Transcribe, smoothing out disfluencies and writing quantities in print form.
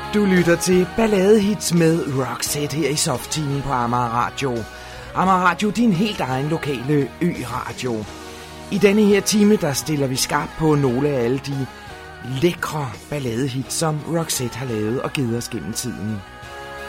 Du lytter til Balladehits med Roxette her i Soft-timen på Amager Radio. Amager Radio, din helt egen lokale ø-radio. I denne her time, der stiller vi skarpt på nogle af alle de lækre balladehits, som Roxette har lavet og givet os gennem tiden.